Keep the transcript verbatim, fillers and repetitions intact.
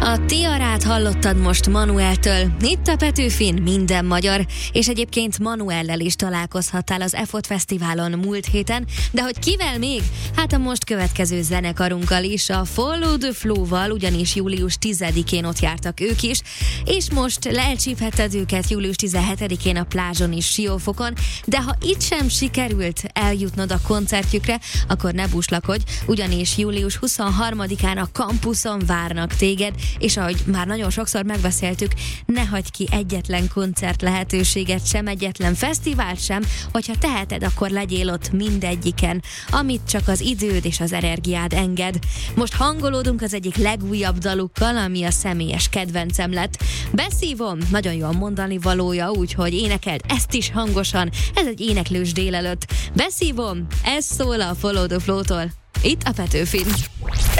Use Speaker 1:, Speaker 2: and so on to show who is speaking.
Speaker 1: A tiarát hallottad most Manueltől. Itt a Petőfin minden magyar, és egyébként Manuellel is találkozhattál az EFOT Fesztiválon múlt héten, de hogy kivel még? Hát a most következő zenekarunkkal is, a Follow the Flow-val, ugyanis július tizedikén ott jártak ők is, és most elcsíphetted őket július tizenhetedikén a plázson is Siófokon, de ha itt sem sikerült eljutnod a koncertjükre, akkor ne buslakodj, ugyanis július huszonharmadikán a kampuszon várnak téged, és ahogy már nagyon sokszor megbeszéltük, ne hagyd ki egyetlen koncert lehetőséget sem, egyetlen fesztivált sem, hogyha teheted, akkor legyél ott mindegyiken, amit csak az időd és az energiád enged. Most hangolódunk az egyik legújabb dalukkal, ami a személyes kedvencem lett. Beszívom, nagyon jól mondani valója, úgyhogy énekeld ezt is hangosan, ez egy éneklős délelőtt. Beszívom, ez szól a Follow the Flow-tól, itt a Petőfin.